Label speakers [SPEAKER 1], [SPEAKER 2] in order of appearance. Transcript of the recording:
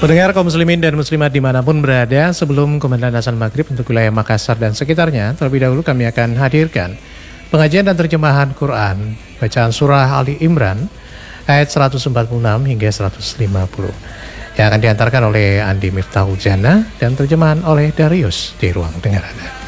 [SPEAKER 1] Pendengar kaum muslimin dan muslimat dimanapun berada, sebelum Kumandang Azan Maghrib untuk wilayah Makassar dan sekitarnya, terlebih dahulu kami akan hadirkan pengajian dan terjemahan Quran, bacaan surah Ali Imran, ayat 146 hingga 150, yang akan diantarkan oleh Andi Miftahul Jannah dan terjemahan oleh Darius di ruang dengar Anda.